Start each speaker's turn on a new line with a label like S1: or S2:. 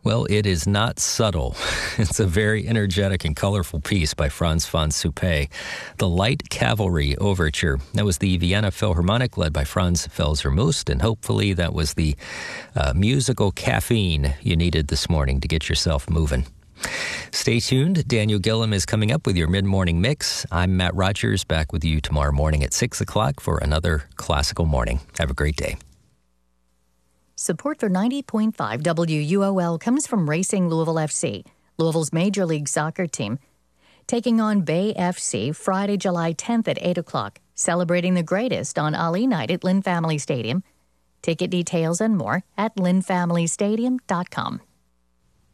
S1: Well, it is not subtle. It's a very energetic and colorful piece by Franz von Suppé, The Light Cavalry Overture. That was the Vienna Philharmonic led by Franz Felser-Must, and hopefully that was the musical caffeine you needed this morning to get yourself moving. Stay tuned. Daniel Gillum is coming up with your mid-morning mix. I'm Matt Rogers, back with you tomorrow morning at 6 o'clock for another Classical Morning. Have a great day.
S2: Support for 90.5 WUOL comes from Racing Louisville FC, Louisville's Major League Soccer team, taking on Bay FC Friday, July 10th at 8 o'clock, celebrating the greatest on Ali Night at Lynn Family Stadium. Ticket details and more at lynnfamilystadium.com.